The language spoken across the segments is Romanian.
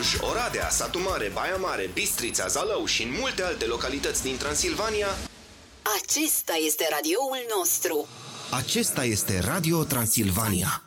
Cluj, Oradea, Satu Mare, Baia Mare, Bistrița, Zalău și în multe alte localități din Transilvania. Acesta este radioul nostru. Acesta este Radio Transilvania.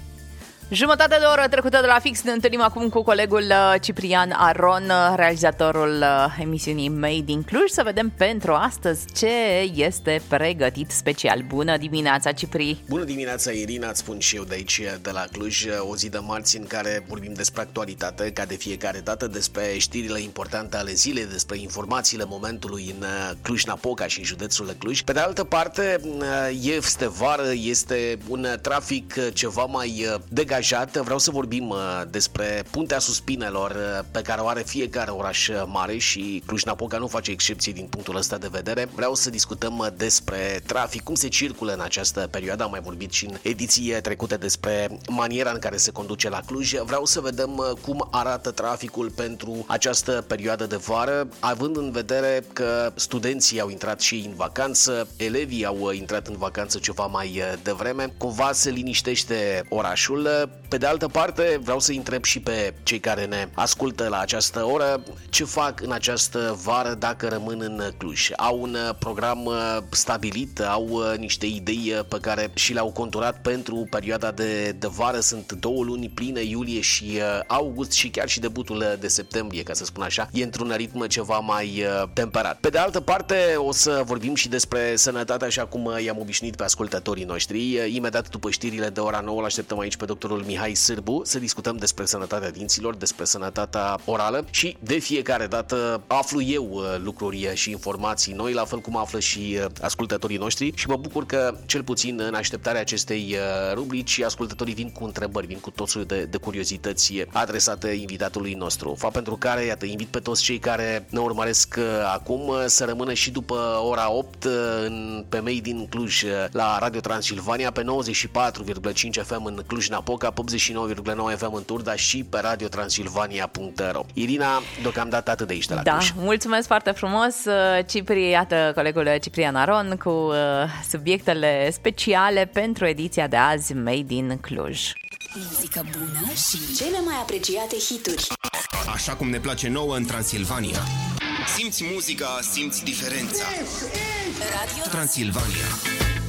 Jumătate de oră trecută de la fix, ne întâlnim acum cu colegul Ciprian Aron, realizatorul emisiunii Made in Cluj, să vedem pentru astăzi ce este pregătit special. Bună dimineața, Cipri! Bună dimineața, Irina, îți spun și eu de aici, de la Cluj, o zi de marți în care vorbim despre actualitate, ca de fiecare dată, despre știrile importante ale zilei, despre informațiile momentului în Cluj-Napoca și în județul Cluj. Pe de altă parte, este vară, este un trafic ceva mai degajat. Vreau să vorbim despre Puntea Suspinelor pe care o are fiecare oraș mare și Cluj-Napoca nu face excepție din punctul ăsta de vedere. Vreau să discutăm despre trafic, cum se circulă în această perioadă. Am mai vorbit și în ediții trecute despre maniera în care se conduce la Cluj. Vreau să vedem cum arată traficul pentru această perioadă de vară, având în vedere că studenții au intrat și ei în vacanță, elevii au intrat în vacanță ceva mai devreme. Cumva se liniștește orașul. Pe de altă parte, vreau să întreb și pe cei care ne ascultă la această oră ce fac în această vară dacă rămân în Cluj. Au un program stabilit, au niște idei pe care și le-au conturat pentru perioada de vară. Sunt 2 luni pline, iulie și august, și chiar și debutul de septembrie, ca să spun așa, e într-un ritm ceva mai temperat. Pe de altă parte, o să vorbim și despre sănătate, așa cum i-am obișnuit pe ascultătorii noștri. Imediat după știrile de ora 9, l-așteptăm aici pe doctorul Mihai Sârbu să discutăm despre sănătatea dinților, despre sănătatea orală și de fiecare dată aflu eu lucruri și informații noi, la fel cum află și ascultătorii noștri, și mă bucur că cel puțin în așteptarea acestei rubrici ascultătorii vin cu întrebări, vin cu tot soiul de curiozități adresate invitatului nostru. Fapt pentru care, iată, invit pe toți cei care ne urmăresc acum să rămână și după ora 8 pe Made in Cluj la Radio Transilvania pe 94,5 FM în Cluj-Napoca, 89,9 FM în Turda și pe radiotransilvania.ro. Irina, deocamdată atât de aici de la Cluj. Mulțumesc foarte frumos, Cipri, iată colegul Ciprian Aron cu subiectele speciale pentru ediția de azi Made in Cluj. Muzică bună și cele mai apreciate hituri. Așa cum ne place nouă în Transilvania. Simți muzica, simți diferența. Radio Transilvania.